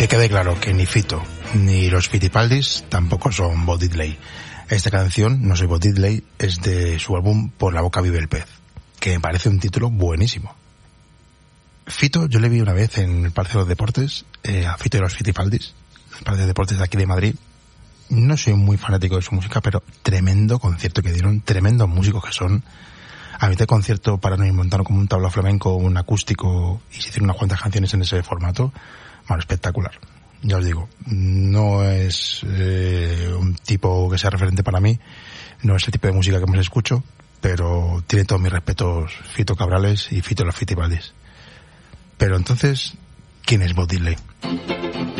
Que quede claro que ni Fito ni los Fitipaldis tampoco son Bo Diddley. Esta canción, No soy Bo Diddley, es de su álbum Por la boca vive el pez, que me parece un título buenísimo. Fito, yo le vi una vez en el Parque de los Deportes, a Fito y los Fitipaldis, el Parque de Deportes de aquí de Madrid. No soy muy fanático de su música, pero tremendo concierto que dieron, tremendos músicos que son. A mitad de concierto pararon y montaron como un tablao flamenco, un acústico, y se hicieron unas cuantas canciones en ese formato. Bueno, espectacular. Ya os digo, no es un tipo que sea referente para mí, no es el tipo de música que más escucho, pero tiene todos mis respetos Fito Cabrales y Fito los Fitipaldis. Pero entonces, ¿quién es Bo Diddley?